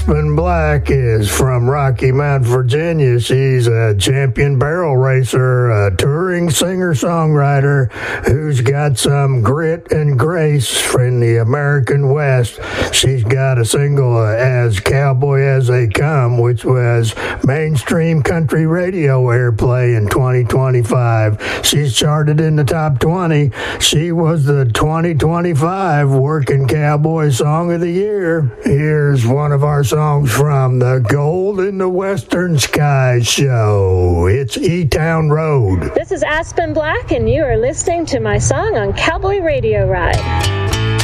Aspen Black is from Rocky Mount, Virginia. She's a champion barrel racer, a touring singer-songwriter who's got some grit and grace from the American West. She's got a single as Cowboy As They Come, which was mainstream country radio airplay in 2025. She's charted in the top 20. She was the 2025 Working Cowboy Song of the Year. Here's one of our songs from the Gold in the Western Sky show. It's E-Town Road. This is Aspen Black, and you are listening to my song on Cowboy Radio Ride.